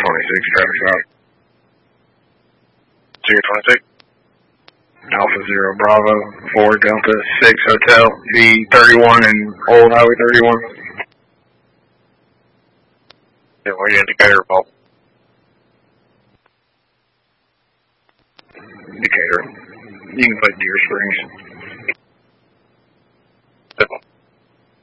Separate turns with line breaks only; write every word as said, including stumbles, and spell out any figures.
twenty-six, traffic stop.
Zero twenty-six.
Alpha Zero Bravo, four Delta six Hotel, V thirty-one and Old Highway thirty-one.
Yeah, where your indicator fault?
Indicator. You can put Deer Springs.